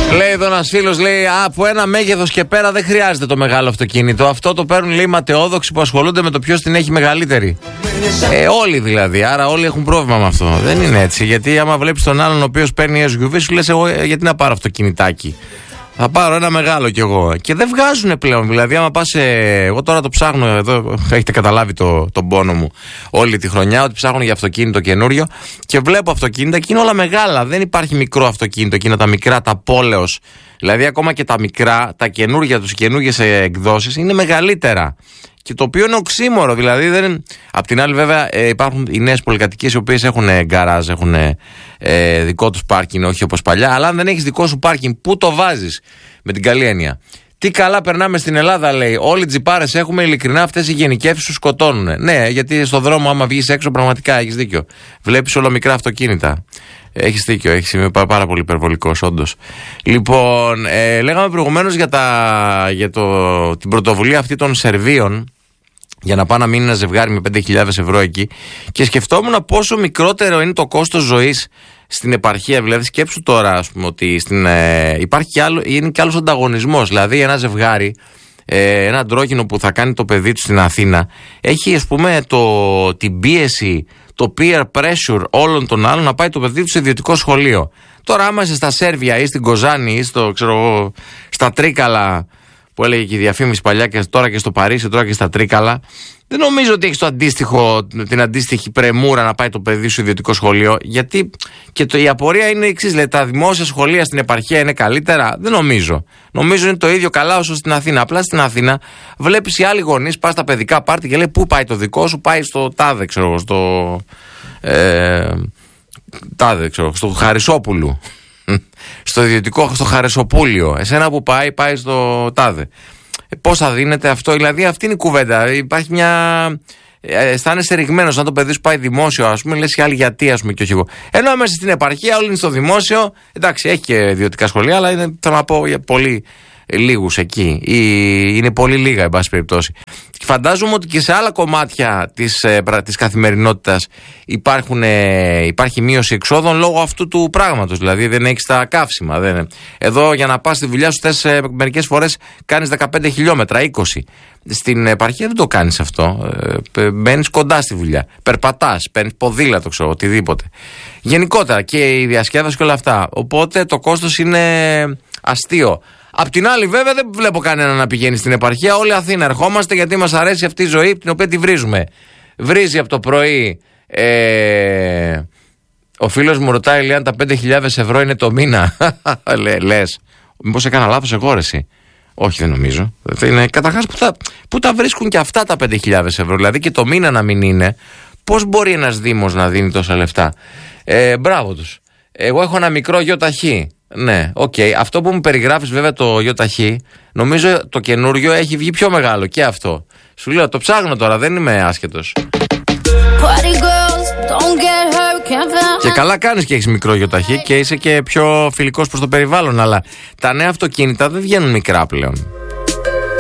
Λέει εδώ ένας φίλος, λέει, από ένα μέγεθος και πέρα δεν χρειάζεται το μεγάλο αυτοκίνητο. Αυτό το παίρνουν, λέει, ματαιόδοξοι που ασχολούνται με το ποιος την έχει μεγαλύτερη. Όλοι δηλαδή, άρα όλοι έχουν πρόβλημα με αυτό. Δεν είναι έτσι, γιατί άμα βλέπεις τον άλλον ο οποίος παίρνει SUV, σου λες, εγώ γιατί να πάρω αυτοκινητάκι. Θα πάρω ένα μεγάλο κι εγώ. Και δεν βγάζουν πλέον. Δηλαδή, άμα πας. Εγώ τώρα το ψάχνω εδώ. Έχετε καταλάβει τον πόνο μου όλη τη χρονιά. Ότι ψάχνω για αυτοκίνητο καινούριο. Και βλέπω αυτοκίνητα και είναι όλα μεγάλα. Δεν υπάρχει μικρό αυτοκίνητο. Εκείνα τα μικρά, τα πόλεως. Δηλαδή, ακόμα και τα μικρά, τα καινούργια τους, οι καινούργιες εκδόσεις είναι μεγαλύτερα. Και το οποίο είναι οξύμορο. Δηλαδή, απ' την άλλη, βέβαια, υπάρχουν οι νέες πολυκατοικίες οι οποίες έχουν γκαράζ, έχουν δικό τους πάρκινγκ, όχι όπως παλιά. Αλλά αν δεν έχεις δικό σου πάρκινγκ, πού το βάζεις, με την καλή έννοια. Τι καλά περνάμε στην Ελλάδα, λέει. Όλοι οι τζιπάρες έχουμε, ειλικρινά, αυτές οι γενικεύσεις σου σκοτώνουν. Ναι, γιατί στον δρόμο, άμα βγεις έξω, πραγματικά έχεις δίκιο. Βλέπεις όλα μικρά αυτοκίνητα. Έχεις δίκιο, είμαι πάρα πολύ υπερβολικός, όντως. Λοιπόν, λέγαμε προηγουμένως για την πρωτοβουλία αυτή των Σερβίων, για να πάνε να μείνει ένα ζευγάρι με 5.000 ευρώ εκεί. Και σκεφτόμουν πόσο μικρότερο είναι το κόστος ζωής στην επαρχία. Δηλαδή, σκέψου τώρα, ας πούμε, ότι υπάρχει είναι κι άλλος ανταγωνισμός. Δηλαδή, ένα ζευγάρι, ένα αντρόκινο που θα κάνει το παιδί του στην Αθήνα, έχει, ας πούμε, την πίεση, το peer pressure όλων των άλλων να πάει το παιδί του σε ιδιωτικό σχολείο. Τώρα, άμα είσαι στα Σέρβια ή στην Κοζάνη ή στα Τρίκαλα, που έλεγε και η διαφήμιση παλιά, και τώρα και στο Παρίσι, τώρα και στα Τρίκαλα, δεν νομίζω ότι έχεις την αντίστοιχη πρεμούρα να πάει το παιδί σου ιδιωτικό σχολείο. Γιατί και η απορία είναι η εξής: λέει, τα δημόσια σχολεία στην επαρχία είναι καλύτερα? Δεν νομίζω. Νομίζω είναι το ίδιο καλά όσο στην Αθήνα. Απλά στην Αθήνα βλέπεις οι άλλοι γονείς, πας στα παιδικά πάρτι και λέει, πού πάει το δικό σου? Πάει στο τάδε, ξέρω, στο Χαρισόπουλου. Στο ιδιωτικό, στο Χαρισοπούλιο. Εσένα που πάει στο τάδε. Πώς θα δίνεται αυτό? Δηλαδή, αυτή είναι η κουβέντα. Υπάρχει μια. Αισθάνεσαι ρηγμένος. Αν το παιδί σου πάει δημόσιο, ας πούμε, λες οι άλλοι γιατί, ας πούμε, και όχι εγώ. Ενώ μέσα στην επαρχία όλοι είναι στο δημόσιο. Εντάξει, έχει και ιδιωτικά σχολεία, αλλά είναι, θα να πω, πολύ λίγους εκεί. Είναι πολύ λίγα, εν πάση περιπτώσει. Και φαντάζομαι ότι και σε άλλα κομμάτια της καθημερινότητας υπάρχει μείωση εξόδων λόγω αυτού του πράγματος. Δηλαδή δεν έχεις τα καύσιμα. Εδώ για να πας στη δουλειά σου θες μερικές φορές κάνεις 15 χιλιόμετρα, 20. Στην επαρχία δεν το κάνεις αυτό. Μπαίνεις κοντά στη δουλειά. Περπατάς, παίρνεις ποδήλατο, ξέρω, οτιδήποτε. Γενικότερα και η διασκέδαση και όλα αυτά. Οπότε το κόστος είναι αστείο. Απ' την άλλη, βέβαια, δεν βλέπω κανένα να πηγαίνει στην επαρχία. Όλοι Αθήνα ερχόμαστε γιατί μας αρέσει αυτή η ζωή την οποία τη βρίζουμε. Βρίζει από το πρωί. Ο φίλος μου ρωτάει, λέει, αν τα 5.000 ευρώ είναι το μήνα. Λες, μήπως έκανα λάθος εγώ, ρε εσύ? Όχι, δεν νομίζω. Καταρχάς, πού τα βρίσκουν και αυτά τα 5.000 ευρώ? Δηλαδή και το μήνα να μην είναι. Πώς μπορεί ένας Δήμος να δίνει τόσα λεφτά? Μπράβο τους. Εγώ έχω ένα μικρό γιοταχή. Ναι, οκ. Αυτό που μου περιγράφεις, βέβαια, το γιοταχή, νομίζω το καινούριο έχει βγει πιο μεγάλο και αυτό. Σου λέω, το ψάχνω τώρα, δεν είμαι άσχετος. Και καλά κάνεις και έχεις μικρό γιοταχή και είσαι και πιο φιλικός προς το περιβάλλον, αλλά τα νέα αυτοκίνητα δεν βγαίνουν μικρά πλέον.